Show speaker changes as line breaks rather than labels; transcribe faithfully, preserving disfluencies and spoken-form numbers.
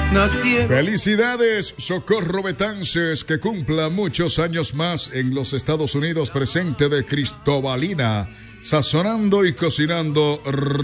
nacieron.
Felicidades, Socorro Betances, que cumpla muchos años más en los Estados Unidos, presente de Cristobalina, sazonando y cocinando